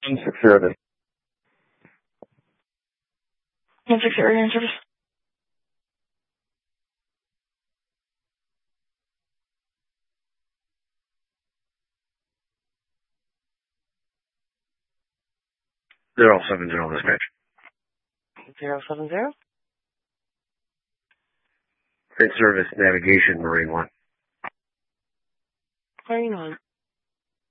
Six service. 160 area service. Zero 70 dispatch. 070. Six service navigation, Marine 1. Marine 1.